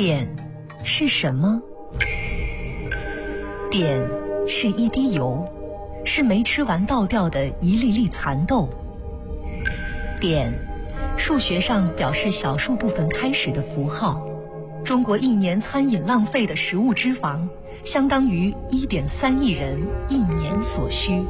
碘是什么？碘是一滴油，是没吃完倒掉的一粒粒蚕豆。碘，数学上表示小数部分开始的符号。中国一年餐饮浪费的食物脂肪，相当于1.3亿人一年所需。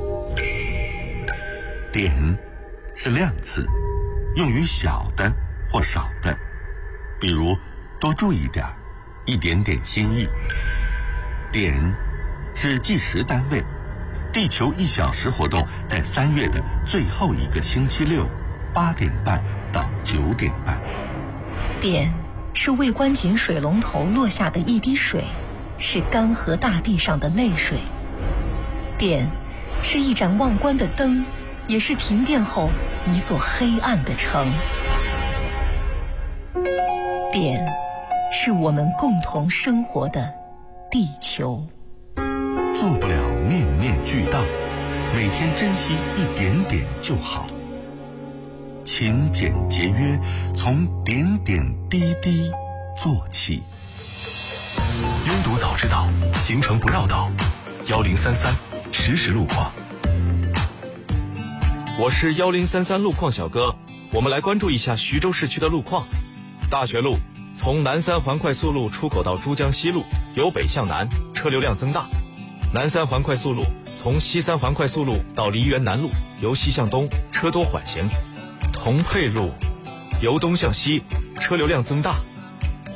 碘是量词，用于小的或少的，比如多注意点，一点点心意。碘是计时单位，地球1小时活动在3月的最后一个星期六，8点半到9点半。 碘是未关紧水龙头落下的一滴水，是干涸大地上的泪水。碘是一盏忘关的灯，也是停电后一座黑暗的城。碘是我们共同生活的地球。 做不了面面俱到，每天珍惜一点点就好。勤俭节约，从点点滴滴做起。 拥堵早知道，行程不绕道。1033实时路况。 我是1033路况小哥，我们来关注一下徐州市区的路况。大学路从南三环快速路出口到珠江西路，由北向南，车流量增大。南三环快速路从西三环快速路到梨园南路，由西向东，车多缓行。同沛路由东向西，车流量增大。